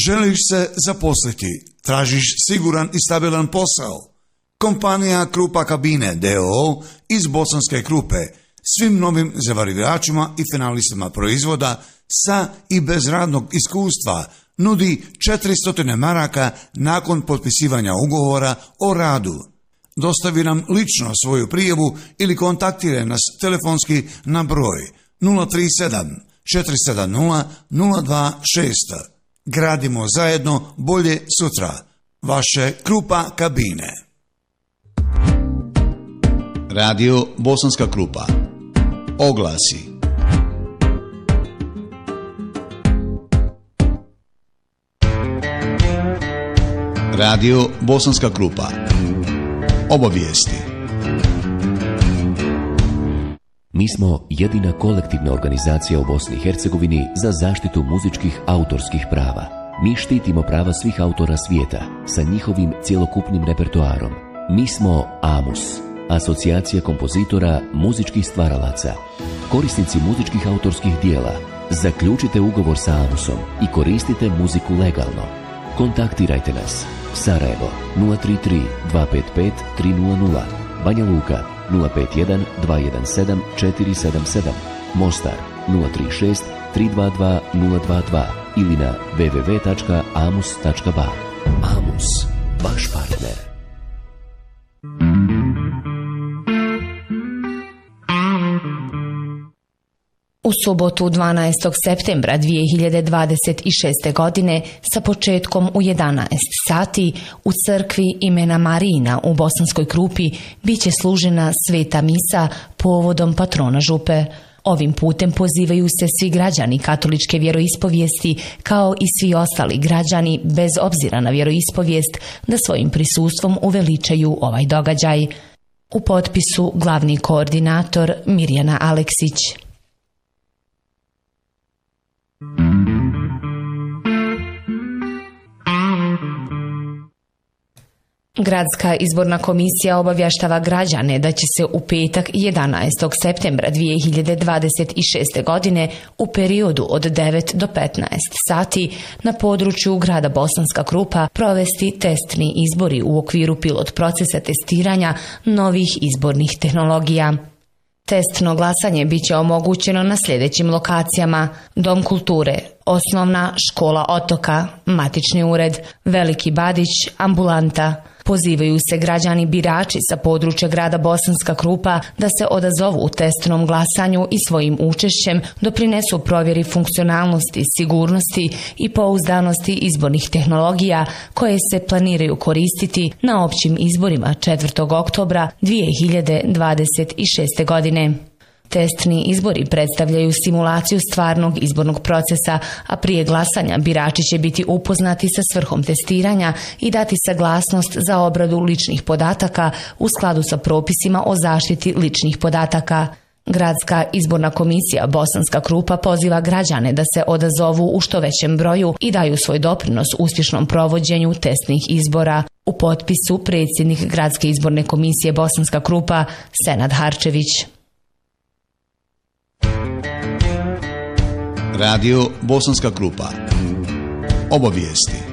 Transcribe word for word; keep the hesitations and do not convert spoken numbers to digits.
Želiš se zaposliti? Tražiš siguran i stabilan posao? Kompanija Krupa Kabine d o o iz Bosanske Krupe svim novim zavariračima i finalistima proizvoda sa i bez radnog iskustva nudi četiristo maraka nakon potpisivanja ugovora o radu. Dostavi nam lično svoju prijavu ili kontaktiraj nas telefonski na broj nula tri sedam četiri sedam nula nula dva šest. Gradimo zajedno bolje sutra. Vaše Krupa Kabine. Radio Bosanska Krupa. Oglasi. Radio Bosanska Krupa. Obavijesti. Mi smo jedina kolektivna organizacija u Bosni i Hercegovini za zaštitu muzičkih autorskih prava. Mi štitimo prava svih autora svijeta sa njihovim cjelokupnim repertoarom. Mi smo AMUS, Asocijacija kompozitora muzičkih stvaralaca. Korisnici muzičkih autorskih dijela, zaključite ugovor sa AMUSom i koristite muziku legalno. Kontaktirajte nas. Sarajevo nula tri tri dva pet pet tri nula nula, Banja Luka nula pet jedan dva jedan sedam četiri sedam sedam, Mostar nula tri šest tri dva dva nula dva dva ili na w w w tačka amus tačka ba. AMUS, vaš partner. U subotu dvanaestog septembra dvije hiljade dvadeset šeste. godine sa početkom u jedanaest sati u crkvi imena Marina u Bosanskoj Krupi biće služena sveta misa povodom patrona župe. Ovim putem pozivaju se svi građani katoličke vjeroispovijesti kao i svi ostali građani bez obzira na vjeroispovijest da svojim prisustvom uveličaju ovaj događaj. U potpisu glavni koordinator Mirjana Aleksić. Gradska izborna komisija obavještava građane da će se u petak jedanaestog septembra dvije hiljade dvadeset šeste. godine u periodu od devet do petnaest sati na području grada Bosanska Krupa provesti testni izbori u okviru pilot procesa testiranja novih izbornih tehnologija. Testno glasanje bit će omogućeno na sljedećim lokacijama: Dom kulture, Osnovna škola Otoka, Matični ured, Veliki Badić, ambulanta. Pozivaju se građani birači sa područja grada Bosanska Krupa da se odazovu u testnom glasanju i svojim učešćem doprinesu provjeri funkcionalnosti, sigurnosti i pouzdanosti izbornih tehnologija koje se planiraju koristiti na općim izborima četvrtog oktobra dvije hiljade dvadeset šeste. godine. Testni izbori predstavljaju simulaciju stvarnog izbornog procesa, a prije glasanja birači će biti upoznati sa svrhom testiranja i dati saglasnost za obradu ličnih podataka u skladu sa propisima o zaštiti ličnih podataka. Gradska izborna komisija Bosanska Krupa poziva građane da se odazovu u što većem broju i daju svoj doprinos uspješnom provođenju testnih izbora. U potpisu predsjednik Gradske izborne komisije Bosanska Krupa Senad Harčević. Radio Bosanska Krupa. Obavijesti.